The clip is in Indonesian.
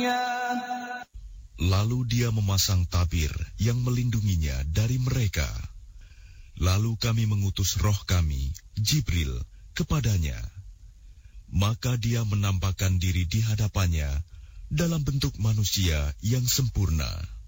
Lalu dia memasang tabir yang melindunginya dari mereka. Lalu kami mengutus roh kami, Jibril, kepadanya. Maka dia menampakkan diri di hadapannya dalam bentuk manusia yang sempurna.